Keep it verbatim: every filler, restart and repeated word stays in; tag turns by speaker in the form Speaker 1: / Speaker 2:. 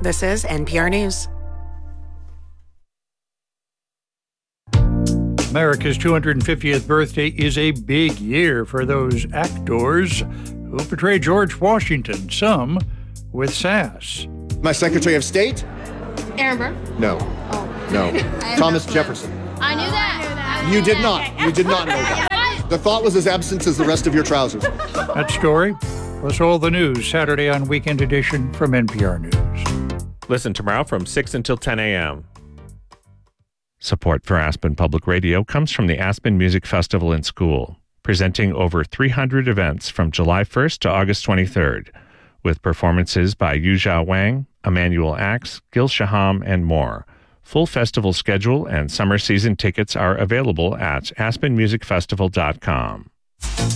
Speaker 1: This is N P R News.
Speaker 2: America's two hundred fiftieth birthday is a big year for those actors who portray George Washington, some with sass.
Speaker 3: My Secretary of State?
Speaker 4: Aaron Burr?
Speaker 3: No.
Speaker 4: Oh.
Speaker 3: No. Thomas Jefferson.
Speaker 4: I knew that.
Speaker 3: You did not. You did not know that. The thought was as absent as the rest of your trousers.
Speaker 2: That story plus all the news Saturday on Weekend Edition from N P R News.
Speaker 5: Listen tomorrow from six until ten a.m.
Speaker 6: Support for Aspen Public Radio comes from the Aspen Music Festival and School, presenting over three hundred events from July first to August twenty-third, with performances by Yuzhao Wang, Emmanuel Axe, Gil Shaham, and more. Full festival schedule and summer season tickets are available at aspen music festival dot com.